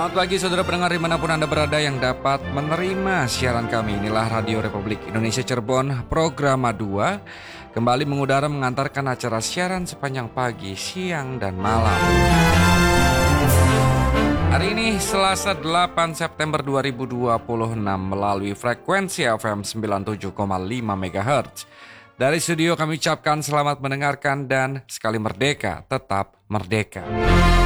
Selamat pagi saudara pendengar dimanapun Anda berada yang dapat menerima siaran kami. Inilah Radio Republik Indonesia Cirebon, program 2 kembali mengudara mengantarkan acara siaran sepanjang pagi, siang, dan malam. Hari ini Selasa 8 September 2026 melalui frekuensi FM 97,5 MHz. Dari studio kami ucapkan selamat mendengarkan dan sekali merdeka, tetap merdeka.